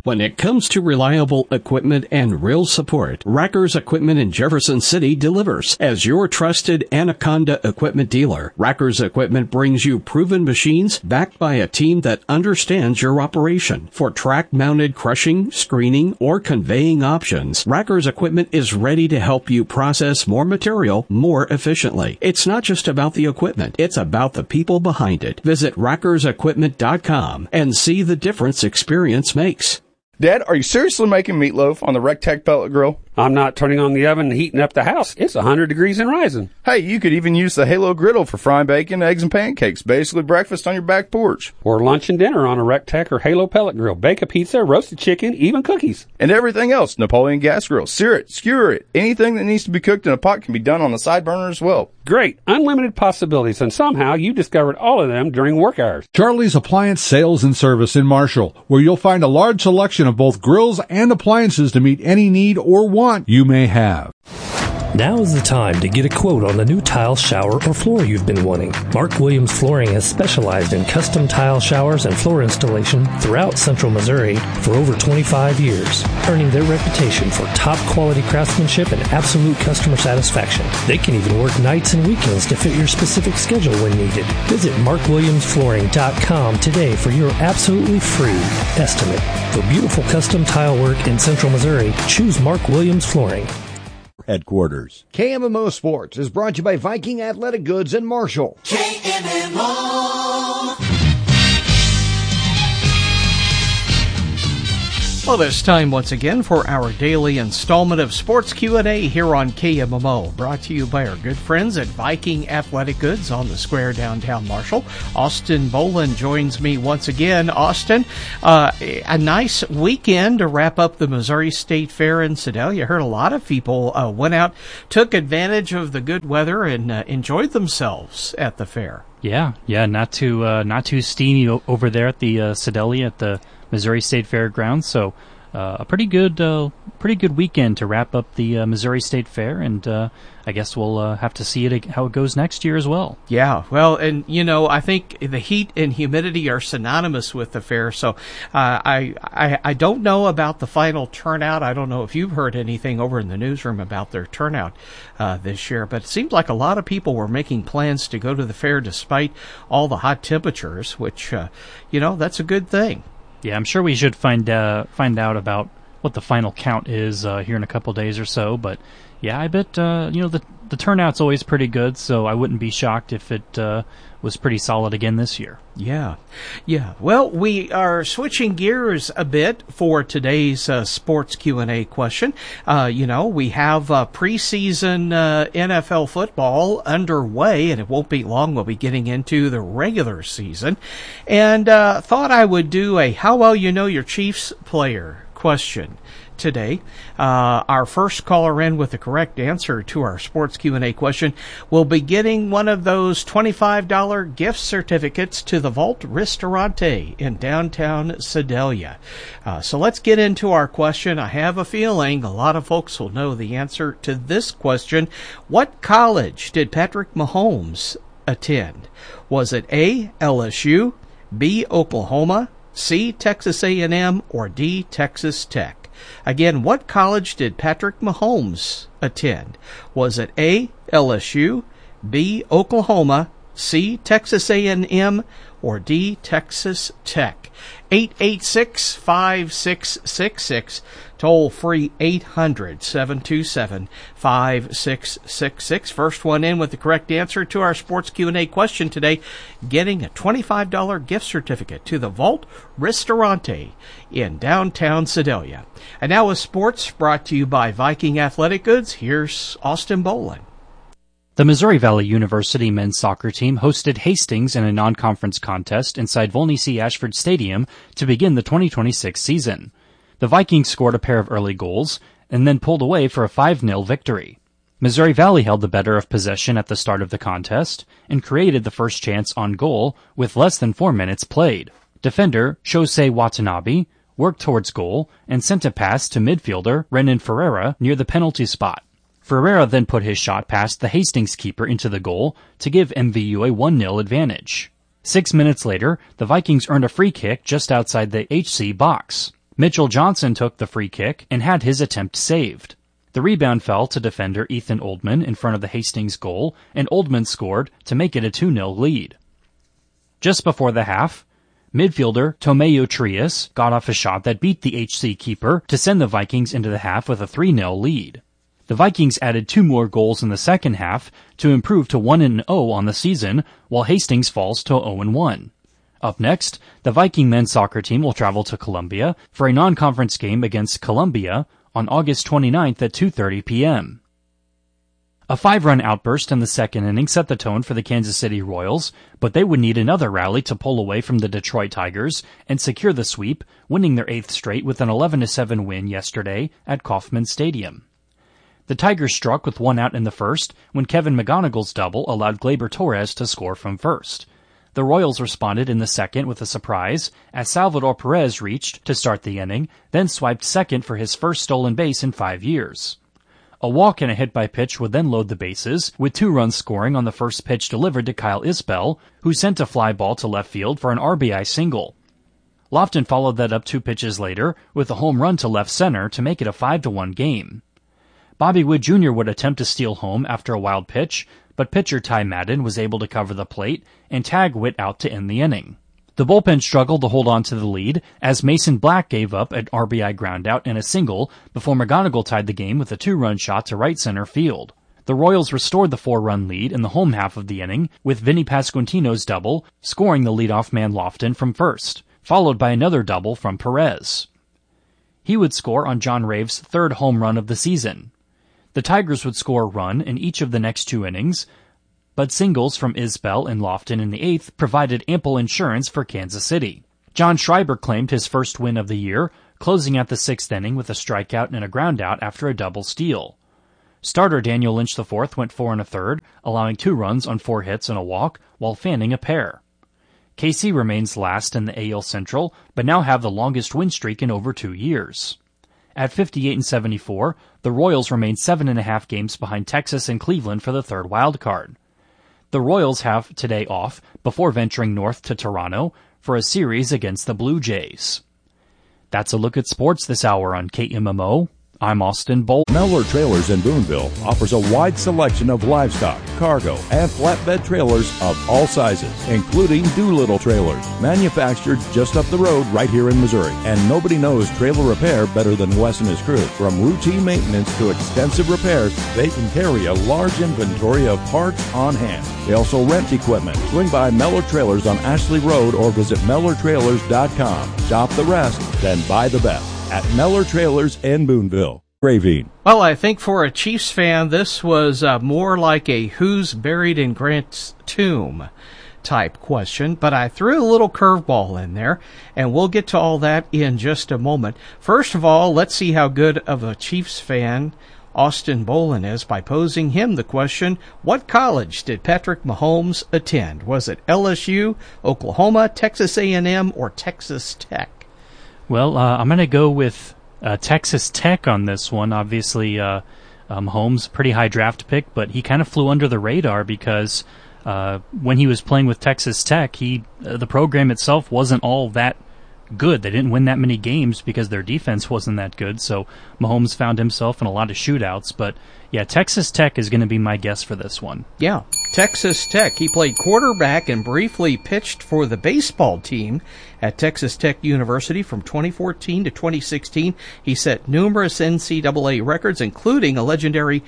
When it comes to reliable equipment and real support, Racker's Equipment in Jefferson City delivers. As your trusted Anaconda equipment dealer, Racker's Equipment brings you proven machines backed by a team that understands your operation. For track-mounted crushing, screening, or conveying options, Racker's Equipment is ready to help you process more material more efficiently. It's not just about the equipment, it's about the people behind it. Visit rackersequipment.com and see the difference experience makes. Dad, are you seriously making meatloaf on the Rectech pellet grill? I'm not turning on the oven and heating up the house. It's 100 degrees and rising. Hey, you could even use the Halo griddle for frying bacon, eggs, and pancakes. Basically breakfast on your back porch. Or lunch and dinner on a Rectech or Halo pellet grill. Bake a pizza, roasted chicken, even cookies. And everything else. Napoleon gas grill. Sear it, skewer it. Anything that needs to be cooked in a pot can be done on the side burner as well. Great. Unlimited possibilities. And somehow you discovered all of them during work hours. Charlie's Appliance Sales and Service in Marshall, where you'll find a large selection of both grills and appliances to meet any need or want you may have. Now is the time to get a quote on the new tile, shower, or floor you've been wanting. Mark Williams Flooring has specialized in custom tile showers and floor installation throughout Central Missouri for over 25 years, earning their reputation for top quality craftsmanship and absolute customer satisfaction. They can even work nights and weekends to fit your specific schedule when needed. Visit markwilliamsflooring.com today for your absolutely free estimate. For beautiful custom tile work in Central Missouri, choose Mark Williams Flooring. Headquarters. KMMO Sports is brought to you by Viking Athletic Goods in Marshall. KMMO. Well, it's time once again for our daily installment of Sports Q&A here on KMMO, brought to you by our good friends at Viking Athletic Goods on the square downtown Marshall. Austin Boland joins me once again. Austin, a nice weekend to wrap up the Missouri State Fair in Sedalia. I heard a lot of people went out, took advantage of the good weather, and enjoyed themselves at the fair. Yeah, not too steamy over there at the Sedalia at the Missouri State Fairgrounds. So a pretty good weekend to wrap up the Missouri State Fair, and I guess we'll have to see how it goes next year as well. Yeah, well, and I think the heat and humidity are synonymous with the fair. So I don't know about the final turnout. I don't know if you've heard anything over in the newsroom about their turnout this year, but it seems like a lot of people were making plans to go to the fair despite all the hot temperatures, which that's a good thing. Yeah, I'm sure we should find out about what the final count is here in a couple days or so. But yeah, I bet the turnout's always pretty good, so I wouldn't be shocked if it was pretty solid again this year. Yeah. Well, we are switching gears a bit for today's sports Q&A question. We have preseason NFL football underway, and it won't be long. We'll be getting into the regular season. And thought I would do a how well you know your Chiefs player question today. Our first caller in with the correct answer to our sports Q&A question will be getting one of those $25 gift certificates to the Vault Ristorante in downtown Sedalia. So let's get into our question. I have a feeling a lot of folks will know the answer to this question. What college did Patrick Mahomes attend? Was it A, LSU, B, Oklahoma, C, Texas A&M, or D, Texas Tech? Again, what college did Patrick Mahomes attend? Was it A, LSU, B, Oklahoma, C, Texas A&M, or D, Texas Tech? 886-5666, toll free 800-727-5666. First one in with the correct answer to our sports Q&A question today, getting a $25 gift certificate to the Vault Ristorante in downtown Sedalia. And now with sports, brought to you by Viking Athletic Goods, here's Austin Boland. The Missouri Valley University men's soccer team hosted Hastings in a non-conference contest inside Volney C. Ashford Stadium to begin the 2026 season. The Vikings scored a pair of early goals and then pulled away for a 5-0 victory. Missouri Valley held the better of possession at the start of the contest and created the first chance on goal with less than 4 minutes played. Defender Shosei Watanabe worked towards goal and sent a pass to midfielder Renan Ferreira near the penalty spot. Ferreira then put his shot past the Hastings keeper into the goal to give MVU a 1-0 advantage. 6 minutes later, the Vikings earned a free kick just outside the HC box. Mitchell Johnson took the free kick and had his attempt saved. The rebound fell to defender Ethan Oldman in front of the Hastings goal, and Oldman scored to make it a 2-0 lead. Just before the half, midfielder Tomeo Trias got off a shot that beat the HC keeper to send the Vikings into the half with a 3-0 lead. The Vikings added 2 more goals in the second half to improve to 1-0 on the season, while Hastings falls to 0-1. Up next, the Viking men's soccer team will travel to Columbia for a non-conference game against Columbia on August 29th at 2:30 p.m. A 5-run outburst in the second inning set the tone for the Kansas City Royals, but they would need another rally to pull away from the Detroit Tigers and secure the sweep, winning their 8th straight with an 11-7 win yesterday at Kauffman Stadium. The Tigers struck with 1 out in the first when Kevin McGonigal's double allowed Gleyber Torres to score from first. The Royals responded in the second with a surprise as Salvador Perez reached to start the inning, then swiped second for his first stolen base in 5 years. A walk and a hit by pitch would then load the bases, with 2 runs scoring on the first pitch delivered to Kyle Isbell, who sent a fly ball to left field for an RBI single. Lofton followed that up 2 pitches later with a home run to left center to make it a 5-1 game. Bobby Wood Jr. would attempt to steal home after a wild pitch, but pitcher Ty Madden was able to cover the plate and tag Witt out to end the inning. The bullpen struggled to hold on to the lead as Mason Black gave up an RBI groundout and a single before McGonigal tied the game with a 2-run shot to right center field. The Royals restored the 4-run lead in the home half of the inning with Vinny Pasquantino's double, scoring the leadoff man Lofton from first, followed by another double from Perez. He would score on John Rave's 3rd home run of the season. The Tigers would score a run in each of the next 2 innings, but singles from Isbell and Lofton in the 8th provided ample insurance for Kansas City. John Schreiber claimed his first win of the year, closing out the 6th inning with a strikeout and a groundout after a double steal. Starter Daniel Lynch IV went 4 1/3, allowing 2 runs on 4 hits and a walk, while fanning a pair. KC remains last in the AL Central, but now have the longest win streak in over 2 years. At 58-74, the Royals remain 7.5 games behind Texas and Cleveland for the 3rd wild card. The Royals have today off before venturing north to Toronto for a series against the Blue Jays. That's a look at sports this hour on KMMO. I'm Austin Bolt. Mellor Trailers in Boonville offers a wide selection of livestock, cargo, and flatbed trailers of all sizes, including Doolittle trailers, manufactured just up the road right here in Missouri. And nobody knows trailer repair better than Wes and his crew. From routine maintenance to extensive repairs, they can carry a large inventory of parts on hand. They also rent equipment. Swing by Mellor Trailers on Ashley Road or visit MellorTrailers.com. Shop the rest, then buy the best at Mellor Trailers in Boonville. Ravine. Well, I think for a Chiefs fan, this was more like a who's buried in Grant's tomb type question, but I threw a little curveball in there, and we'll get to all that in just a moment. First of all, let's see how good of a Chiefs fan Austin Bolin is by posing him the question, what college did Patrick Mahomes attend? Was it LSU, Oklahoma, Texas A&M, or Texas Tech? Well, I'm going to go with Texas Tech on this one. Obviously, Mahomes, pretty high draft pick, but he kind of flew under the radar because when he was playing with Texas Tech, the program itself wasn't all that good. They didn't win that many games because their defense wasn't that good, so Mahomes found himself in a lot of shootouts. But, yeah, Texas Tech is going to be my guess for this one. Yeah, Texas Tech. He played quarterback and briefly pitched for the baseball team at Texas Tech University from 2014 to 2016. He set numerous NCAA records, including a legendary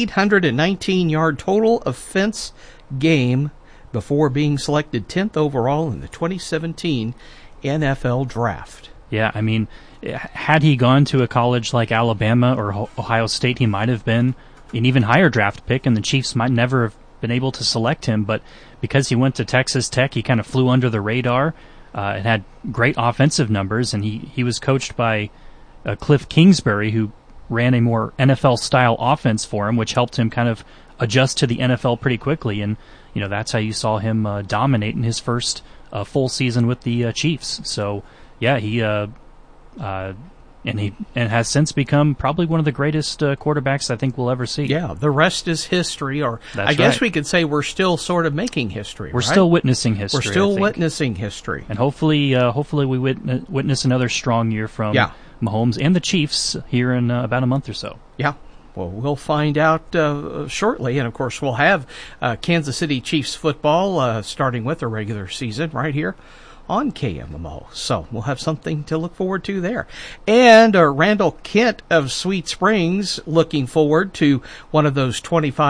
819-yard total offense game before being selected 10th overall in the 2017 NFL Draft. Yeah, I mean, had he gone to a college like Alabama or Ohio State, he might have been an even higher draft pick, and the Chiefs might never have been able to select him. But because he went to Texas Tech, he kind of flew under the radar. It had great offensive numbers, and he was coached by Cliff Kingsbury, who ran a more NFL-style offense for him, which helped him kind of adjust to the NFL pretty quickly. And, you know, that's how you saw him dominate in his first full season with the Chiefs. So, yeah, he and has since become probably one of the greatest quarterbacks I think we'll ever see. Yeah, the rest is history, or I guess we could say we're still sort of making history. We're still witnessing history. We're still witnessing history, and hopefully we witness another strong year from Mahomes and the Chiefs here in about a month or so. Yeah. Well, we'll find out shortly, and of course we'll have Kansas City Chiefs football starting with the regular season right here on KMMO. So we'll have something to look forward to there. And Randall Kent of Sweet Springs looking forward to one of those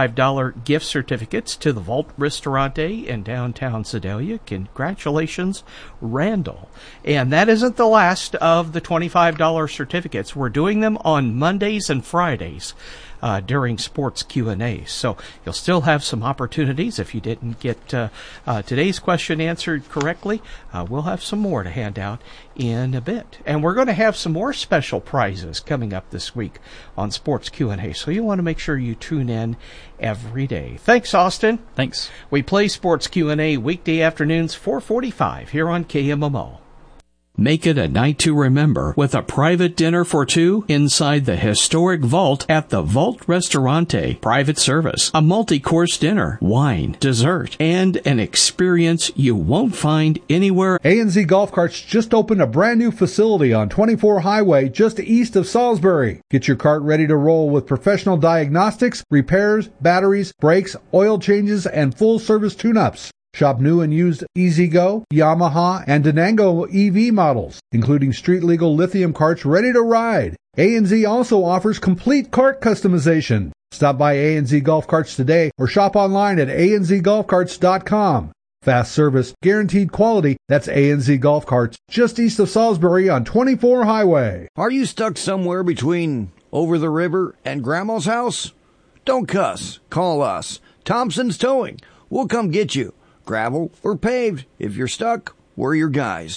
$25 gift certificates to the Vault Ristorante in downtown Sedalia. Congratulations, Randall. And that isn't the last of the $25 certificates. We're doing them on Mondays and Fridays during Sports Q&A. So you'll still have some opportunities. If you didn't get today's question answered correctly, we'll have some more to hand out in a bit. And we're going to have some more special prizes coming up this week on Sports Q&A. So you want to make sure you tune in every day. Thanks, Austin. Thanks. We play Sports Q&A weekday afternoons 4:45 here on KMMO. Make it a night to remember with a private dinner for two inside the historic vault at the Vault Ristorante. Private service, a multi-course dinner, wine, dessert, and an experience you won't find anywhere. A&Z Golf Carts just opened a brand new facility on 24 Highway just east of Salisbury. Get your cart ready to roll with professional diagnostics, repairs, batteries, brakes, oil changes, and full service tune-ups. Shop new and used E-Z-Go, Yamaha, and Denango EV models, including street-legal lithium carts ready to ride. A&Z also offers complete cart customization. Stop by A&Z Golf Carts today or shop online at anzgolfcarts.com. Fast service, guaranteed quality. That's A&Z Golf Carts, just east of Salisbury on 24 Highway. Are you stuck somewhere between over the river and Grandma's house? Don't cuss. Call us. Thompson's Towing. We'll come get you. Gravel or paved. If you're stuck, we're your guys.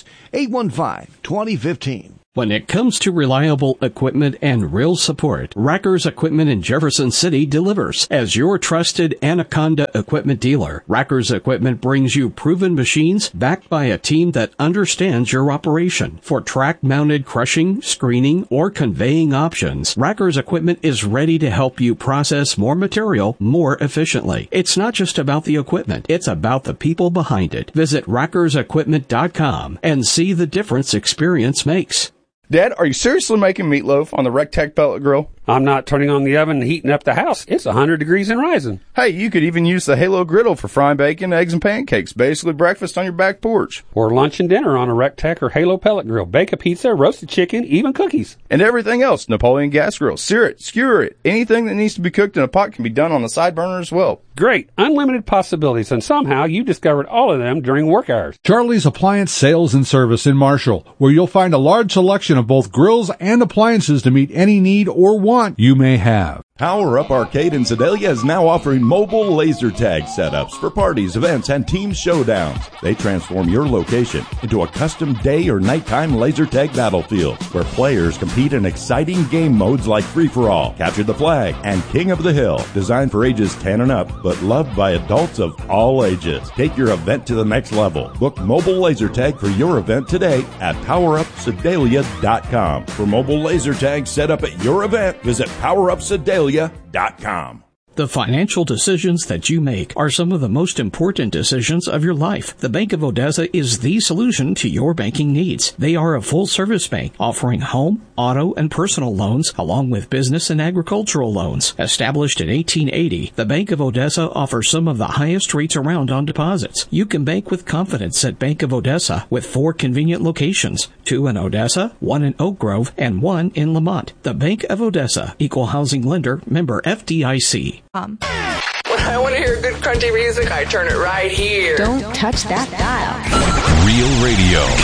815-2015. When it comes to reliable equipment and real support, Rackers Equipment in Jefferson City delivers. As your trusted Anaconda equipment dealer, Rackers Equipment brings you proven machines backed by a team that understands your operation. For track-mounted crushing, screening, or conveying options, Rackers Equipment is ready to help you process more material more efficiently. It's not just about the equipment, it's about the people behind it. Visit rackersequipment.com and see the difference experience makes. Dad, are you seriously making meatloaf on the Rectech pellet grill? I'm not turning on the oven and heating up the house. It's 100 degrees and rising. Hey, you could even use the Halo griddle for frying bacon, eggs, and pancakes. Basically breakfast on your back porch. Or lunch and dinner on a Rectech or Halo pellet grill. Bake a pizza, roasted chicken, even cookies. And everything else. Napoleon gas grill. Sear it, skewer it. Anything that needs to be cooked in a pot can be done on the side burner as well. Great. Unlimited possibilities. And somehow you discovered all of them during work hours. Charlie's Appliance Sales and Service in Marshall, where you'll find a large selection of both grills and appliances to meet any need or want you may have. Power Up Arcade in Sedalia is now offering mobile laser tag setups for parties, events, and team showdowns. They transform your location into a custom day or nighttime laser tag battlefield where players compete in exciting game modes like Free-for-All, Capture the Flag, and King of the Hill. Designed for ages 10 and up, but loved by adults of all ages. Take your event to the next level. Book mobile laser tag for your event today at PowerUpSedalia.com. For mobile laser tag set up at your event, visit PowerUpSedalia.com. The financial decisions that you make are some of the most important decisions of your life. The Bank of Odessa is the solution to your banking needs. They are a full-service bank offering home, auto, and personal loans along with business and agricultural loans. Established in 1880, the Bank of Odessa offers some of the highest rates around on deposits. You can bank with confidence at Bank of Odessa with 4 convenient locations, 2 in Odessa, 1 in Oak Grove, and 1 in Lamont. The Bank of Odessa, Equal Housing Lender, member FDIC. When I want to hear good crunchy music, I turn it right here. Don't touch that dial. Real radio.